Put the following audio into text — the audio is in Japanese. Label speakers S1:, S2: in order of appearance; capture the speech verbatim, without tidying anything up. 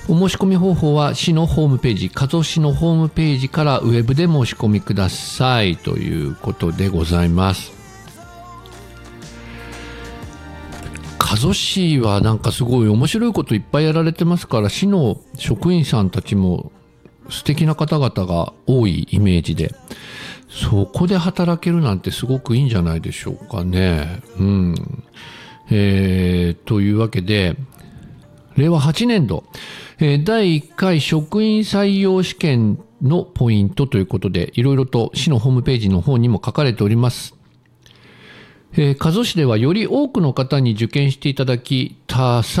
S1: お申し込み方法は市のホームページ、加須市のホームページからウェブで申し込みくださいということでございます。加須市はなんかすごい面白いこといっぱいやられてますから、市の職員さんたちも素敵な方々が多いイメージで、そこで働けるなんてすごくいいんじゃないでしょうかね。うん。えー、というわけで、れいわはちねんど、えー、だいいっかい職員採用試験のポイントということで、いろいろと市のホームページの方にも書かれております。えー、加須市ではより多くの方に受験していただき、多彩